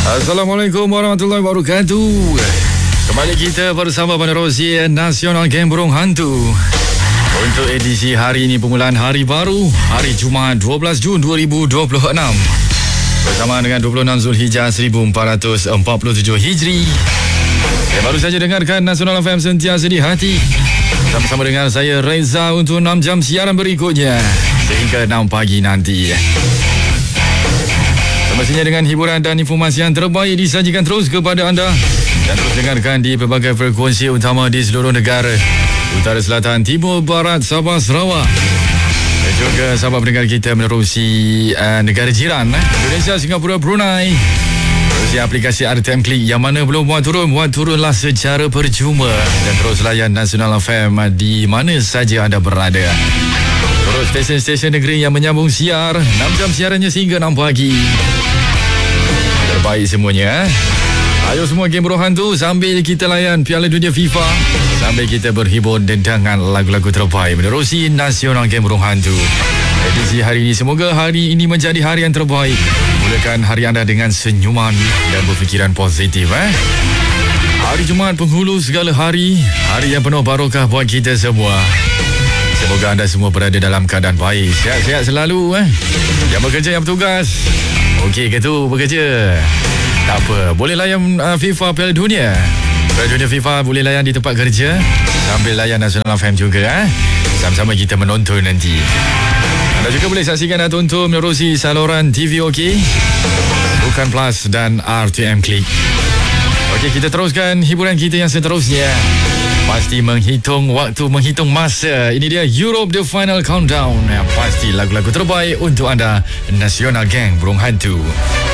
Assalamualaikum warahmatullahi wabarakatuh. Kembali kita bersama penerusi Nasional Geng Burung Hantu untuk edisi hari ini, permulaan hari baru, hari Jumaat 12 Jun 2026 bersama dengan 26 Zulhijjah 1447 Hijri. Baru saja dengarkan Nasional FM sentiasa di hati. Sama-sama dengan saya Reza untuk 6 jam siaran berikutnya sehingga 6 pagi nanti. Semestinya dengan hiburan dan informasi yang terbaik disajikan terus kepada anda dan terus dengarkan di pelbagai frekuensi utama di seluruh negara, utara, selatan, timur, barat, Sabah, Sarawak dan juga sahabat pendengar kita menerusi negara jiran Indonesia, Singapura, Brunei. Menerusi aplikasi RTM Klik yang mana belum buat turunlah secara percuma dan terus layan Nasional FM di mana saja anda berada. Terus stesen-stesen negeri yang menyambung siar 6 jam siarannya sehingga 6 pagi. Terbaik semuanya. Ayo semua Geng Burung Hantu, sambil kita layan Piala Dunia FIFA, sambil kita berhibur dengan lagu-lagu terbaik menerusi Nasional Geng Burung Hantu. Edisi hari ini, semoga hari ini menjadi hari yang terbaik. Mulakan hari anda dengan senyuman dan berfikiran positif. Hari Jumaat penghulu segala hari, hari yang penuh barokah buat kita semua. Semoga anda semua berada dalam keadaan baik, sihat-sihat selalu. Yang bekerja, yang bertugas, okey ke tu bekerja? Tak apa, boleh layan FIFA Piala Dunia. Piala Dunia FIFA boleh layan di tempat kerja sambil layan Nasional FM juga. Sama-sama kita menonton nanti. Anda juga boleh saksikan dan tonton menerusi saluran TV OK, Bukan Plus dan RTM Klik. Okey, kita teruskan hiburan kita yang seterusnya. Pasti menghitung waktu, menghitung masa. Ini dia Europe The Final Countdown. Pasti lagu-lagu terbaik untuk anda, Nasional Geng Burung Hantu.